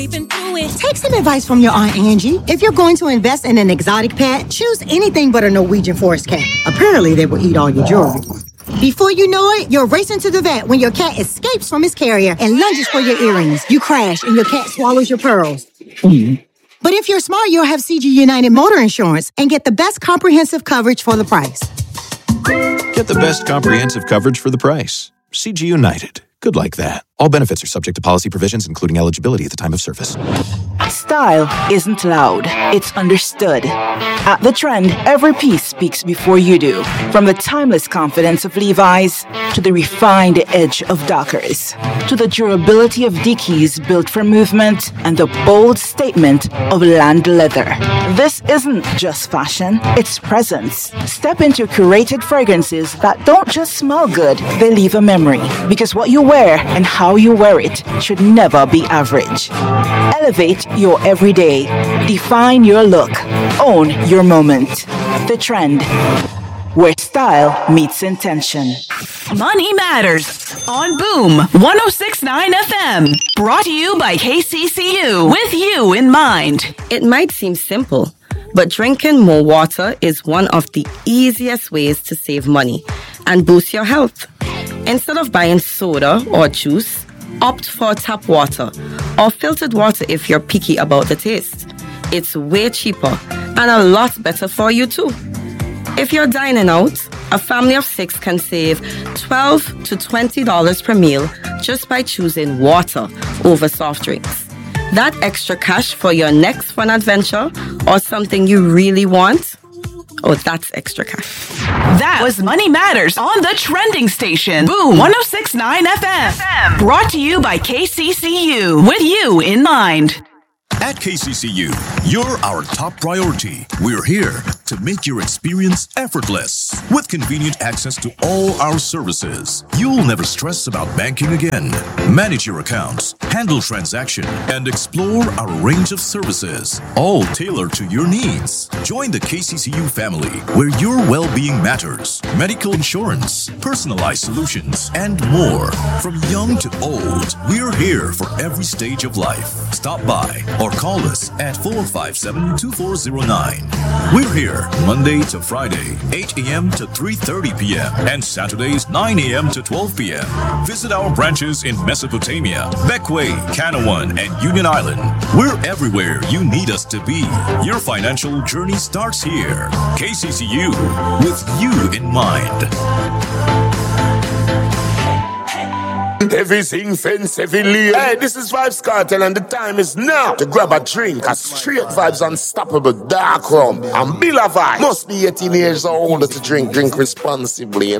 Take some advice from your Aunt Angie. If you're going to invest in an exotic pet, choose anything but a Norwegian forest cat. Apparently, they will eat all your jewelry. Before you know it, you're racing to the vet when your cat escapes from his carrier and lunges for your earrings. You crash and your cat swallows your pearls. But if you're smart, you'll have CG United Motor Insurance and get the best comprehensive coverage for the price. Get the best comprehensive coverage for the price. CG United. Good like that. All benefits are subject to policy provisions, including eligibility at the time of service. Style isn't loud, it's understood. At The Trend, every piece speaks before you do. From the timeless confidence of Levi's, to the refined edge of Dockers, to the durability of Dickies built for movement, and the bold statement of Land Leather. This isn't just fashion, it's presence. Step into curated fragrances that don't just smell good, they leave a memory. Because what you wear and how you wear it should never be average. Elevate your everyday. Define your look. Own your moment. The Trend, where style meets intention. Money Matters on Boom 106.9 FM. Brought to you by KCCU, with you in mind. It might seem simple, but drinking more water is one of the easiest ways to save money and boost your health. Instead of buying soda or juice, opt for tap water or filtered water if you're picky about the taste. It's way cheaper and a lot better for you too. If you're dining out, a family of 6 can save $12 to $20 per meal just by choosing water over soft drinks. That extra cash for your next fun adventure or something you really want? Oh, that's extra cash. That was Money Matters on the trending station. Boom 106.9 FM. Brought to you by KCCU, with you in mind. At KCCU, you're our top priority. We're here to make your experience effortless with convenient access to all our services. You'll never stress about banking again. Manage your accounts, handle transactions, and explore our range of services, all tailored to your needs. Join the KCCU family, where your well-being matters. Medical insurance, personalized solutions, and more. From young to old, we're here for every stage of life. Stop by or call us at 457-2409. We're here Monday to Friday, 8 a.m. to 3:30 p.m. and Saturdays, 9 a.m. to 12 p.m. Visit our branches in Mesopotamia, Beckway, Canawan, and Union Island. We're everywhere you need us to be. Your financial journey starts here. KCCU, with you in mind. Everything fence, heavily. Hey, this is Vibes Cartel, and the time is now to grab a drink. A straight Vibes Unstoppable Dark Rum and Bill a Vibe. Must be 18 years or older to drink responsibly.